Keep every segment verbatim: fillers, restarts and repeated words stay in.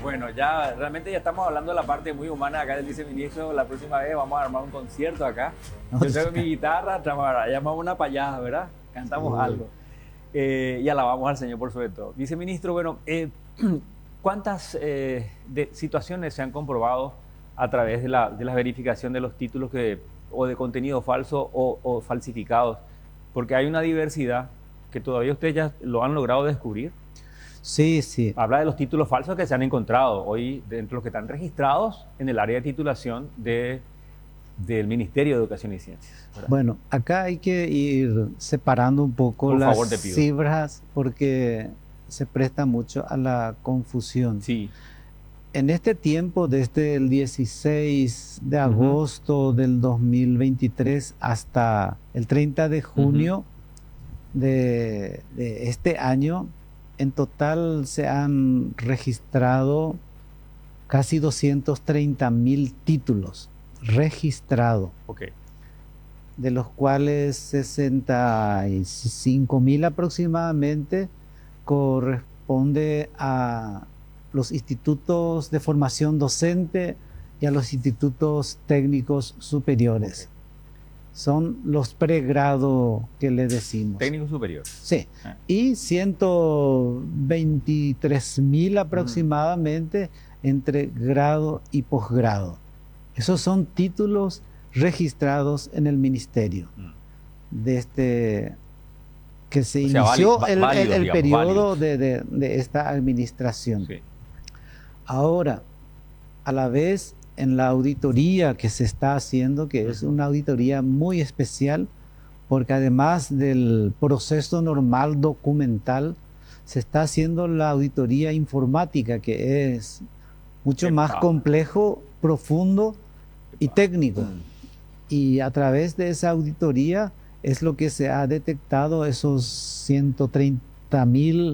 Bueno, ya realmente ya estamos hablando de la parte muy humana acá del viceministro. La próxima vez vamos a armar un concierto acá. No, Yo traigo mi guitarra, trabajar, llamamos una payada, ¿verdad? Cantamos algo. Eh, y alabamos al Señor por sobre todo. Viceministro, bueno, eh, ¿cuántas eh, de situaciones se han comprobado a través de la, de la verificación de los títulos que, o de contenido falso o, o falsificados? Porque hay una diversidad que todavía ustedes ya lo han logrado descubrir. Sí, sí. Habla de los títulos falsos que se han encontrado hoy dentro de los que están registrados en el área de titulación de, del Ministerio de Educación y Ciencias, ¿verdad? Bueno, acá hay que ir separando un poco Por las favor, te pido. cifras porque se presta mucho a la confusión. Sí. En este tiempo, desde el dieciséis de agosto uh-huh. del dos mil veintitrés hasta el treinta de junio uh-huh. de, de este año, en total se han registrado casi doscientos treinta mil títulos registrados, okay. de los cuales sesenta y cinco mil aproximadamente corresponde a los institutos de formación docente y a los institutos técnicos superiores. Okay. Son los pregrados que le decimos. Técnico superior. Sí. Ah. Y ciento veintitrés mil aproximadamente mm. entre grado y posgrado. Esos son títulos registrados en el ministerio. Mm. Desde que se o sea, inició válido, el, válido, el, el digamos, periodo de, de, de esta administración. Sí. Ahora, a la vez, en la auditoría que se está haciendo, que es una auditoría muy especial, porque además del proceso normal documental, se está haciendo la auditoría informática, que es mucho más complejo, profundo y técnico. Y a través de esa auditoría es lo que se ha detectado esos ciento treinta mil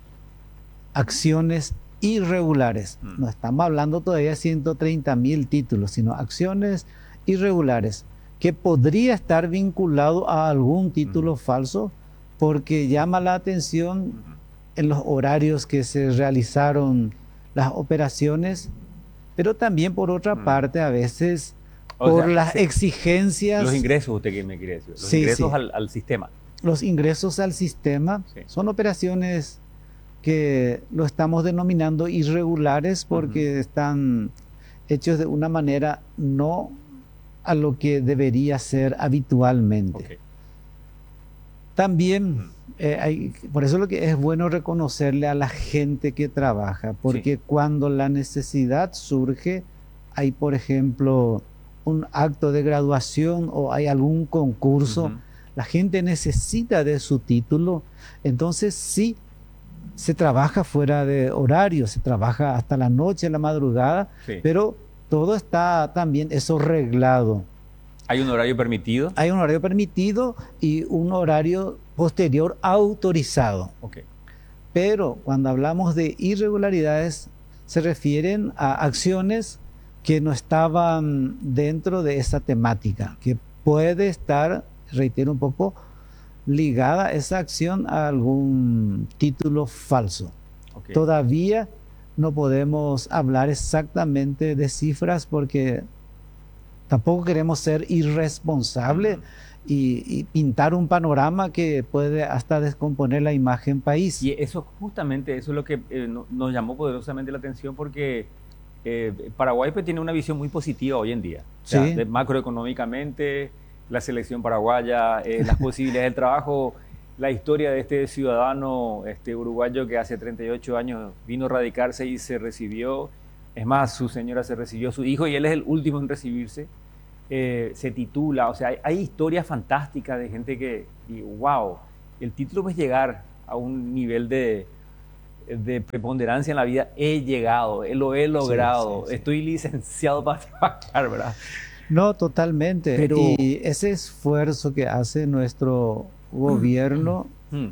acciones irregulares. Mm. No estamos hablando todavía de ciento treinta mil títulos, sino acciones irregulares que podría estar vinculado a algún título mm. falso, porque llama la atención mm. en los horarios que se realizaron las operaciones, pero también por otra mm. parte a veces o por sea, las sí. exigencias. Los ingresos, usted que me quiere decir, los sí, ingresos sí. Al, al sistema. Los ingresos al sistema sí. son operaciones que lo estamos denominando irregulares porque uh-huh. están hechos de una manera no a lo que debería ser habitualmente. Okay. También, uh-huh. eh, hay, por eso lo que es bueno reconocerle a la gente que trabaja, porque sí. cuando la necesidad surge, hay por ejemplo un acto de graduación o hay algún concurso, uh-huh. la gente necesita de su título, entonces sí, se trabaja fuera de horario, se trabaja hasta la noche, la madrugada, sí. pero todo está también eso reglado. ¿Hay un horario permitido? Hay un horario permitido y un horario posterior autorizado. Okay. Pero cuando hablamos de irregularidades, se refieren a acciones que no estaban dentro de esa temática, que puede estar, reitero un poco, ligada esa acción a algún título falso. Okay. Todavía no podemos hablar exactamente de cifras porque tampoco queremos ser irresponsables uh-huh. y, y pintar un panorama que puede hasta descomponer la imagen país. Y eso justamente, eso es lo que eh, no, nos llamó poderosamente la atención porque eh, Paraguay pues, tiene una visión muy positiva hoy en día, o sea, sí. de macroeconómicamente, la selección paraguaya, eh, las posibilidades del trabajo, la historia de este ciudadano este uruguayo que hace treinta y ocho años vino a radicarse y se recibió, es más, su señora se recibió, su hijo, y él es el último en recibirse, eh, se titula, o sea, hay, hay historias fantásticas de gente que, y wow, el título es llegar a un nivel de, de preponderancia en la vida, he llegado, lo he logrado, sí, sí, sí. estoy licenciado para trabajar, ¿verdad? No, totalmente. Pero, y ese esfuerzo que hace nuestro gobierno mm,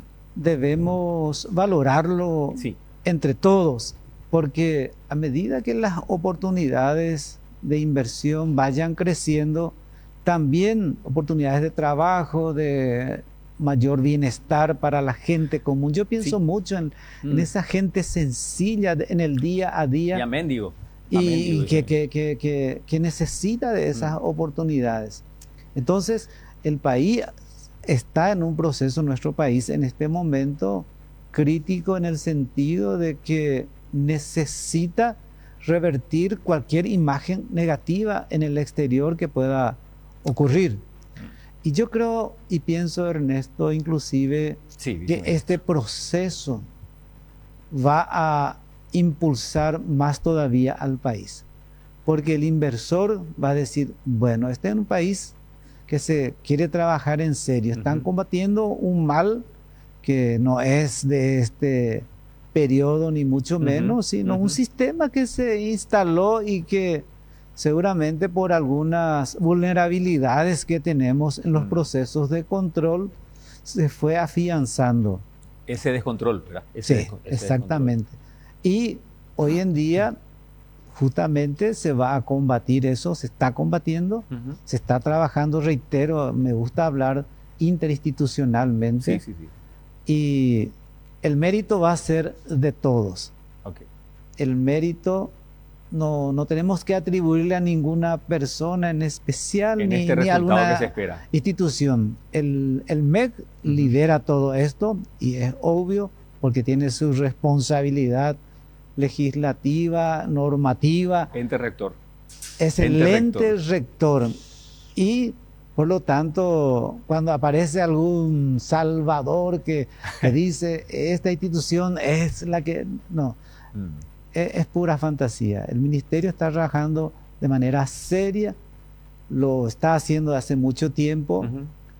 debemos valorarlo sí. entre todos, porque a medida que las oportunidades de inversión vayan creciendo, también oportunidades de trabajo, de mayor bienestar para la gente común. Yo pienso Sí. mucho en, Mm. en esa gente sencilla de- en el día a día Y a mendigo. y, A mendigo, y que, dicen. que- que- que- que necesita de esas Mm. oportunidades. Entonces, el país está en un proceso, nuestro país, en este momento crítico en el sentido de que necesita revertir cualquier imagen negativa en el exterior que pueda ocurrir. Y yo creo y pienso, Ernesto, inclusive, Sí, que viceministro. este proceso va a impulsar más todavía al país. Porque el inversor va a decir, bueno, este es un país que se quiere trabajar en serio. Están Ujú. combatiendo un mal que no es de este periodo ni mucho Ujú, menos, sino ujú. un sistema que se instaló y que seguramente por algunas vulnerabilidades que tenemos en los Mm. procesos de control se fue afianzando. Ese descontrol, ¿verdad? Ese Sí, desco- ese exactamente. Y hoy en día justamente se va a combatir eso, se está combatiendo, descontrol. Ujú. se está trabajando, reitero, me gusta hablar interinstitucionalmente. Sí, sí, sí. Y el mérito va a ser de todos. Ok. El mérito no, no tenemos que atribuirle a ninguna persona en especial En ni, este ni a resultado alguna que se espera. institución. El, el M E C Ujú. lidera todo esto y es obvio porque tiene su responsabilidad legislativa, normativa, Ente rector. es el Ente ente rector. Y por lo tanto, cuando aparece algún salvador que, que dice esta institución es la que... No, Mm. es, es pura fantasía. El ministerio está trabajando de manera seria, lo está haciendo hace mucho tiempo. Ujú.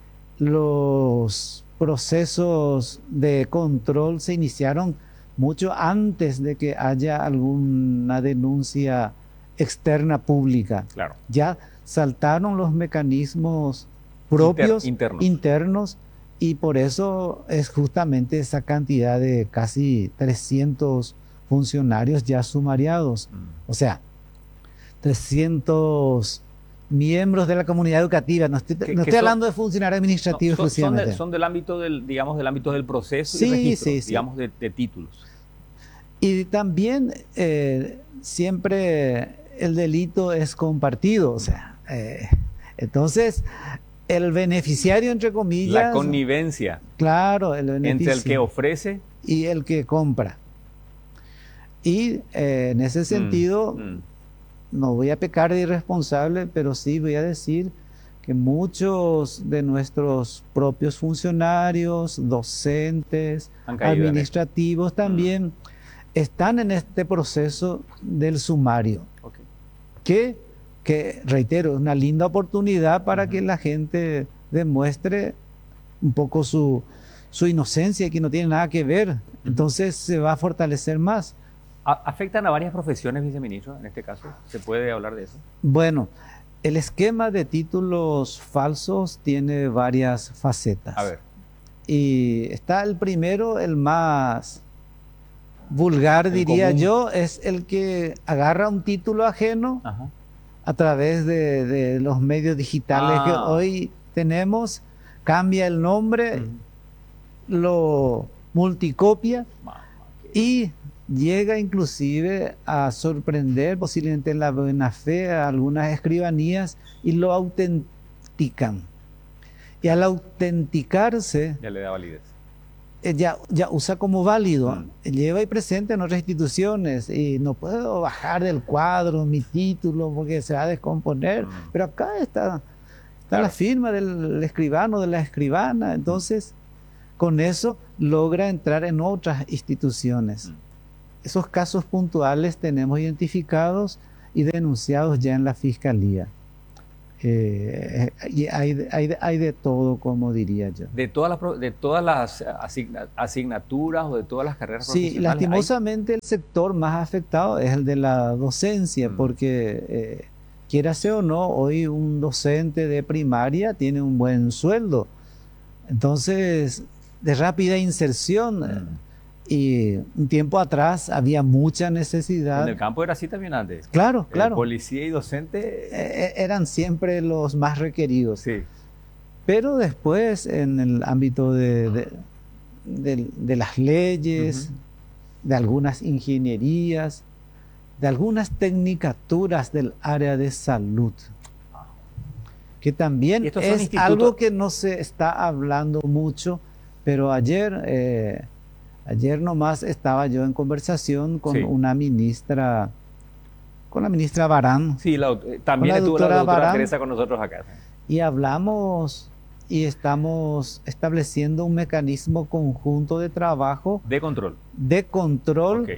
Los procesos de control se iniciaron mucho antes de que haya alguna denuncia externa pública. Claro. Ya saltaron los mecanismos propios, Inter- internos. internos, y por eso es justamente esa cantidad de casi trescientos funcionarios ya sumariados. Mm. O sea, trescientos miembros de la comunidad educativa. No estoy, Que- no que estoy son- hablando de funcionarios No, administrativos son, son, exclusivamente. de- son del ámbito del, digamos, del ámbito del proceso Sí, y registro, sí, sí. digamos, de, de títulos. Y también eh, siempre el delito es compartido. O sea, eh, entonces el beneficiario, entre comillas, La connivencia claro, el entre el que beneficio ofrece. y el que compra. Y eh, en ese sentido, Mm, mm. no voy a pecar de irresponsable, pero sí voy a decir que muchos de nuestros propios funcionarios, docentes, Han caído en esto. administrativos también están en este proceso del sumario, Ok. que, que reitero, es una linda oportunidad para Ujú. que la gente demuestre un poco su, su inocencia, que no tiene nada que ver. Entonces se va a fortalecer más. A- ¿Afectan a varias profesiones, viceministro, en este caso? ¿Se puede hablar de eso? Bueno, el esquema de títulos falsos tiene varias facetas. A ver. Y está el primero, el más vulgar, El diría común. yo, es el que agarra un título ajeno Ajá. a través de, de los medios digitales Ah. que hoy tenemos, cambia el nombre, Ujú. lo multicopia Mamá, qué- y llega inclusive a sorprender posiblemente en la buena fe a algunas escribanías y lo autentican. Y al autenticarse, Ya le da validez. eh, ya, ya usa como válido, Mm. lleva y presenta en otras instituciones y no puedo bajar del cuadro mi título porque se va a descomponer, Mm. pero acá está, está Claro. la firma del escribano, de la escribana, entonces con eso logra entrar en otras instituciones. Mm. Esos casos puntuales tenemos identificados y denunciados ya en la fiscalía. Eh, y hay, de- hay, de- hay de todo, como diría yo. De todas las, pro- de todas las asigna- asignaturas o de todas las carreras Sí, profesionales. hay- lastimosamente el sector más afectado es el de la docencia, Mm. porque eh, quiérase o no, hoy un docente de primaria tiene un buen sueldo. Entonces, de rápida inserción. eh, Mm. Y un tiempo atrás había mucha necesidad. En el campo era así también antes. Claro, Eh, claro. policía y docente. Eh, eran siempre los más requeridos. Sí. Pero después, en el ámbito de, de, de, de las leyes, uh-huh. de algunas ingenierías, de algunas tecnicaturas del área de salud, que también es institutos... algo que no se está hablando mucho, pero ayer, eh, ayer nomás estaba yo en conversación con sí. una ministra, con la ministra Barán. Sí, la, también la estuvo la doctora Teresa con nosotros acá. Y hablamos y estamos estableciendo un mecanismo conjunto de trabajo. De control. De control okay.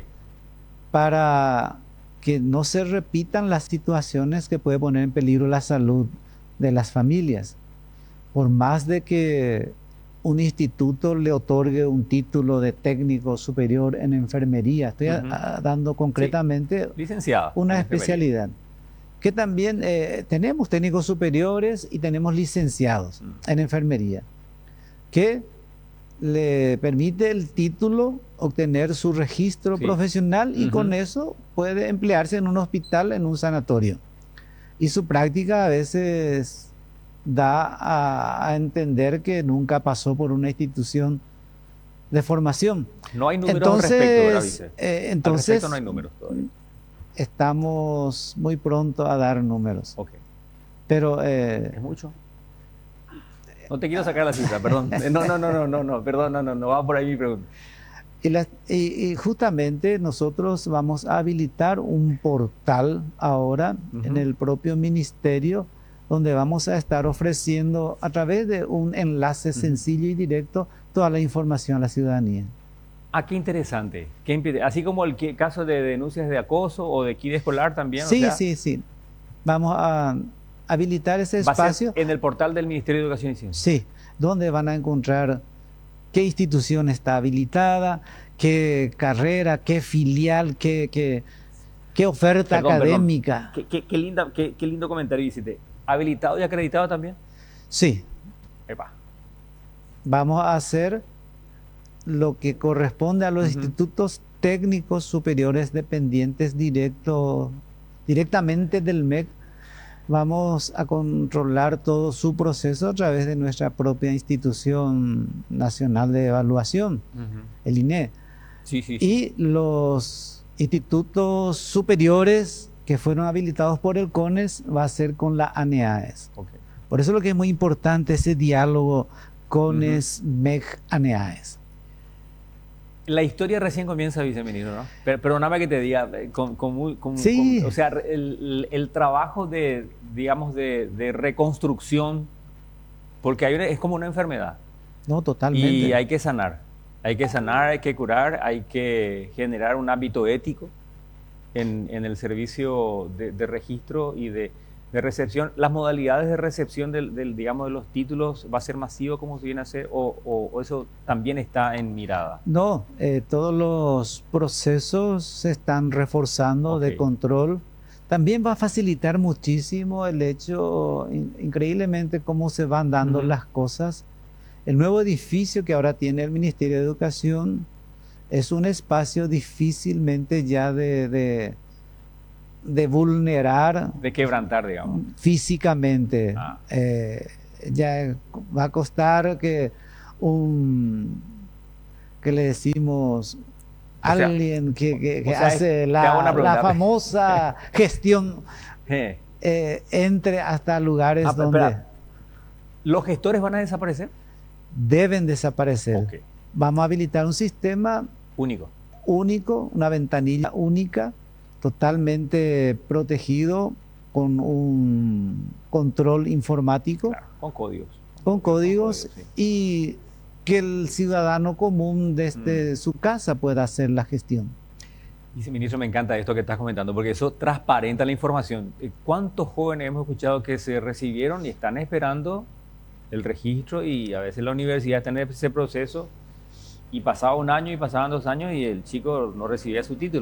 para que no se repitan las situaciones que puede poner en peligro la salud de las familias. Por más de que un instituto le otorgue un título de técnico superior en enfermería, estoy uh-huh. a, a, dando concretamente sí. Licenciada una especialidad. Que también eh, tenemos técnicos superiores y tenemos licenciados uh-huh. en enfermería, que le permite el título obtener su registro sí. profesional y uh-huh. con eso puede emplearse en un hospital, en un sanatorio. Y su práctica a veces da a, a entender que nunca pasó por una institución de formación. No hay números entonces, al respecto, ¿verdad, vice? Eh, entonces, al respecto no hay números todavía. Estamos muy pronto a dar números. Okay. Pero... Eh, ¿Es mucho? No te quiero sacar la cifra, perdón. No, no, no, no, no, no, perdón, no, no, no va por ahí mi pregunta. Y, la, y, y justamente nosotros vamos a habilitar un portal ahora uh-huh. en el propio ministerio, donde vamos a estar ofreciendo a través de un enlace uh-huh. sencillo y directo toda la información a la ciudadanía. Ah, qué interesante. ¿Qué impide? Así como el que, caso de denuncias de acoso o de quid escolar también. Sí, o sea, sí, sí. Vamos a habilitar ese espacio. ¿Va a ser en el portal del Ministerio de Educación y Ciencia? Sí, donde van a encontrar qué institución está habilitada, qué carrera, qué filial, qué, qué, qué oferta perdón, académica. Perdón. Qué, qué, qué, linda, qué, qué lindo comentario hiciste. ¿Habilitado y acreditado también? Sí. Epa. Vamos a hacer lo que corresponde a los uh-huh. institutos técnicos superiores dependientes directo, directamente del M E C. Vamos a controlar todo su proceso a través de nuestra propia institución nacional de evaluación, uh-huh. el I N E. Sí, sí, sí. Y los institutos superiores que fueron habilitados por el CONES va a ser con la ANEAES. Okay. Por eso lo que es muy importante ese diálogo CONES, uh-huh. M E C, ANEAES. La historia recién comienza, viceministro, ¿no? Pero, perdóname que te diga, con, con, con, sí. con, o sea, el, el trabajo de, digamos, de, de reconstrucción, porque hay una, es como una enfermedad. No, totalmente. Y hay que sanar, hay que sanar, hay que curar, hay que generar un ámbito ético en, en el servicio de, de registro y de, de recepción. Las modalidades de recepción del, del, digamos, de los títulos, ¿va a ser masivo como se viene a hacer o, o, o eso también está en mirada? No, eh, todos los procesos se están reforzando okay. de control. También va a facilitar muchísimo el hecho, in, increíblemente, cómo se van dando uh-huh. las cosas. El nuevo edificio que ahora tiene el Ministerio de Educación es un espacio difícilmente ya de... de de vulnerar, de quebrantar, digamos, físicamente. Ah. Eh, ya va a costar que un que le decimos a alguien que, que, que sea, hace es, la, la famosa gestión eh, entre hasta lugares ah, donde espera. ¿Los gestores van a desaparecer? Deben desaparecer. Okay. Vamos a habilitar un sistema único, único, una ventanilla única, totalmente protegido con un control informático. Claro, con códigos. Con códigos, con códigos sí. Y que el ciudadano común desde mm. su casa pueda hacer la gestión. Viceministro, me encanta esto que estás comentando, porque eso transparenta la información. ¿Cuántos jóvenes hemos escuchado que se recibieron y están esperando el registro y a veces la universidad está en ese proceso y pasaba un año y pasaban dos años y el chico no recibía su título?